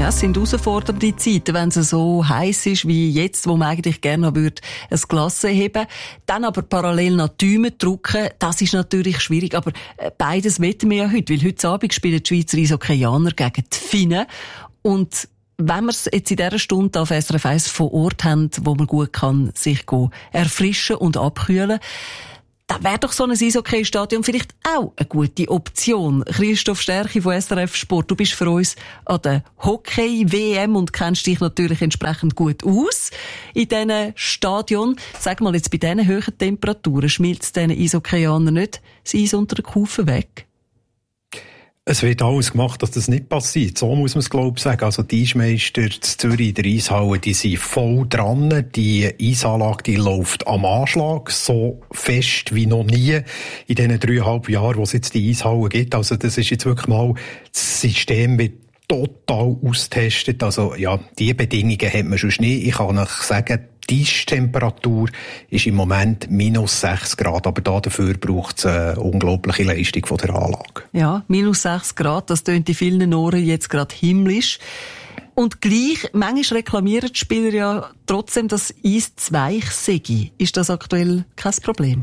Ja, es sind herausfordernde Zeiten, wenn es so heiß ist wie jetzt, wo man eigentlich gerne noch ein Glas heben würde. Dann aber parallel noch die Däume drücken, das ist natürlich schwierig. Aber beides wollen wir ja heute, weil heute Abend spielen die Schweizer Eishockeyaner gegen die Finnen. Und wenn wir es jetzt in dieser Stunde auf SRF 1 vor Ort haben, wo man gut kann sich erfrischen und abkühlen, da wäre doch so ein Eishockey-Stadion vielleicht auch eine gute Option. Christoph Stärchi von SRF Sport, du bist für uns an der Hockey-WM und kennst dich natürlich entsprechend gut aus in diesen Stadion. Sag mal, jetzt bei diesen hohen Temperaturen schmilzt diesen Eishockeyanern nicht das Eis unter den Kufen weg? Es wird alles gemacht, dass das nicht passiert. So muss man es, glaube ich, sagen. Also die Eismeister in Zürich, der Eishalle, die sind voll dran. Die Eisanlage, die läuft am Anschlag, so fest wie noch nie in diesen 3,5 Jahren, wo es jetzt die Eishalle gibt. Also das ist jetzt wirklich mal, das System wird total austestet. Also ja, die Bedingungen hat man schon nicht. Ich kann euch sagen, die Temperatur ist im Moment -6 Grad, aber dafür braucht es eine unglaubliche Leistung von der Anlage. Ja, -6 Grad, das tönt in vielen Ohren jetzt gerade himmlisch. Und gleich, manchmal reklamieren die Spieler ja trotzdem, dass Eis zu weich sei. Ist das aktuell kein Problem?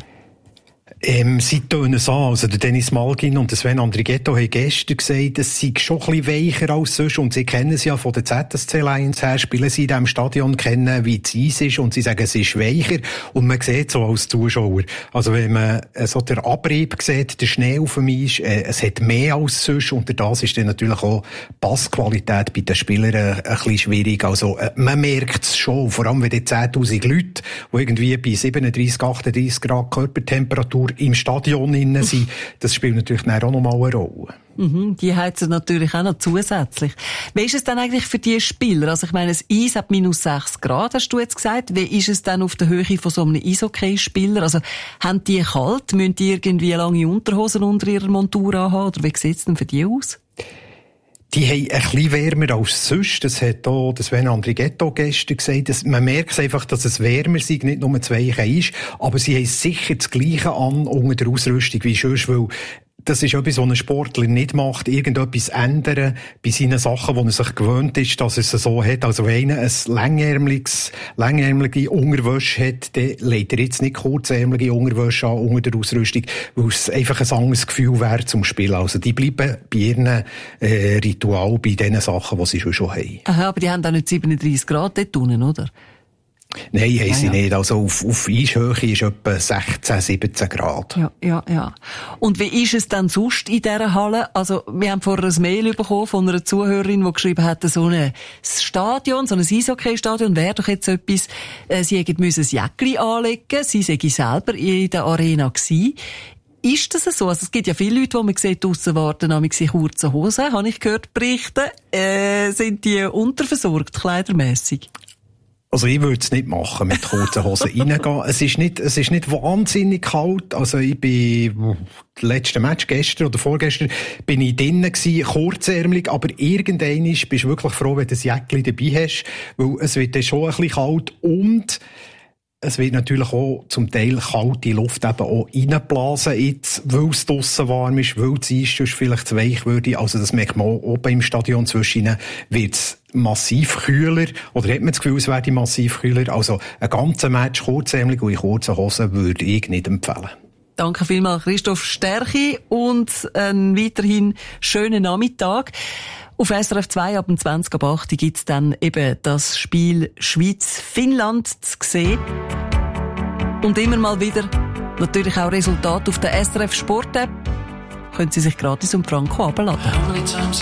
Sie tönen es an. Also der Dennis Malgin und der Sven Andrighetto haben gestern gesagt, es sei schon ein bisschen weicher als sonst. Und sie kennen es ja von der ZSC Lions her, spielen sie in diesem Stadion, kennen, wie das Eis ist. Und sie sagen, es ist weicher. Und man sieht so als Zuschauer. Also wenn man so den Abrieb sieht, der Schnee auf dem Eis, es hat mehr als sonst. Und das ist dann natürlich auch Passqualität bei den Spielern ein bisschen schwierig. Also man merkt es schon. Vor allem, wenn die 10'000 Leute, die irgendwie bei 37, 38 Grad Körpertemperatur im Stadion innen sind, das spielt natürlich auch noch mal eine Rolle. Die heizen natürlich auch noch zusätzlich. Wie ist es denn eigentlich für die Spieler? Also ich meine, das Eis hat -6 Grad, hast du jetzt gesagt. Wie ist es denn auf der Höhe von so einem Eishockey-Spieler? Also haben die kalt? Müssen die irgendwie lange Unterhosen unter ihrer Montur anhaben? Oder wie sieht es denn für die aus? Die haben ein bisschen wärmer als sonst. Das hat auch das Sven Andrighetto gestern gesagt. Man merkt einfach, dass es wärmer sei, nicht nur zu weich ist. Aber sie haben sicher das Gleiche an unter der Ausrüstung wie sonst, weil das ist etwas, was ein Sportler nicht macht, irgendetwas ändern bei seinen Sachen, wo er sich gewöhnt ist, dass er es so hat. Also wenn einer ein langärmelige Unterwäsche hat, dann legt er jetzt nicht kurzärmelige Unterwäsche an unter der Ausrüstung, weil es einfach ein anderes Gefühl wäre zum Spielen. Also die bleiben bei ihren Ritual, bei den Sachen, die sie schon haben. Aha, aber die haben auch nicht 37 Grad dort unten, oder? Nein, haben sie nicht. Also auf Eishöhe ist etwa 16, 17 Grad. Ja. Und wie ist es dann sonst in dieser Halle? Also, wir haben vorher ein Mail bekommen von einer Zuhörerin, die geschrieben hat, so ein Stadion, so ein Eishockey-Stadion wäre doch jetzt etwas, sie müssen ein Jäckli anlegen, sie sei selber in der Arena gewesen. Ist das so? Also, es gibt ja viele Leute, die man sieht, draussen warten, nämlich in kurzen Hosen, habe ich gehört berichten. Sind die unterversorgt, kleidermässig? Also ich würde es nicht machen, mit kurzen Hosen reingehen. Es ist nicht wahnsinnig kalt. Also ich bin, letzte Match gestern oder vorgestern, bin ich drinnen gewesen, kurzärmelig, aber irgendwann bist du wirklich froh, wenn du ein Jäckchen dabei hast, weil es wird dann schon ein bisschen kalt und es wird natürlich auch zum Teil kalte Luft eben auch reinblasen jetzt, weil es draussen warm ist, weil das Eis sonst vielleicht zu weich würde. Also das merkt man auch oben im Stadion zwischen wird es massiv kühler, oder hat man das Gefühl, es werde massiv kühler. Also ein ganzer Match kurzärmelig und in kurzen Hosen würde ich nicht empfehlen. Danke vielmals, Christoph Stärchi, und einen weiterhin schönen Nachmittag. Auf SRF 2 ab 20:08 gibt es dann eben das Spiel Schweiz-Finnland zu sehen. Und immer mal wieder natürlich auch Resultate auf der SRF Sport App. Können Sie sich gratis um Franco herunterladen.